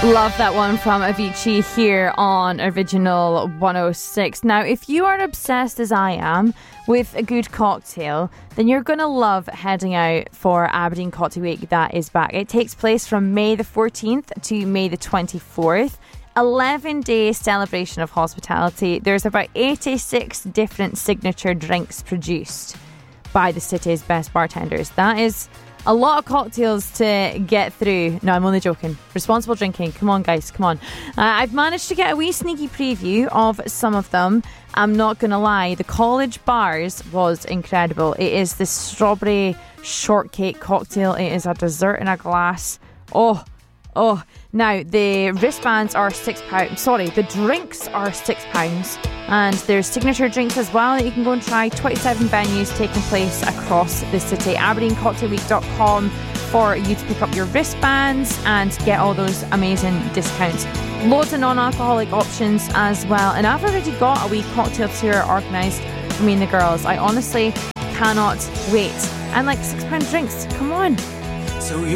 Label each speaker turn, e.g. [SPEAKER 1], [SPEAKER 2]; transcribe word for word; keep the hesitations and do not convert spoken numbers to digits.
[SPEAKER 1] Love that one from Avicii here on Original one oh six. Now, if you are obsessed as I am with a good cocktail, then you're going to love heading out for Aberdeen Cocktail Week that is back. It takes place from May the fourteenth to May the twenty-fourth. eleven day celebration of hospitality. There's about eighty-six different signature drinks produced by the city's best bartenders. That is a lot of cocktails to get through. No, I'm only joking. Responsible drinking. Come on, guys. Come on. Uh, I've managed to get a wee sneaky preview of some of them. I'm not going to lie. The College Bars was incredible. It is the strawberry shortcake cocktail. It is a dessert in a glass. Oh, oh. Now, the wristbands are six pounds. Sorry, the drinks are six pounds. And there's signature drinks as well that you can go and try. twenty-seven venues taking place across the city. aberdeen cocktail week dot com for you to pick up your wristbands and get all those amazing discounts. Loads of non-alcoholic options as well. And I've already got a wee cocktail tour organised for me and the girls. I honestly cannot wait. And like six pound drinks. Come on.
[SPEAKER 2] So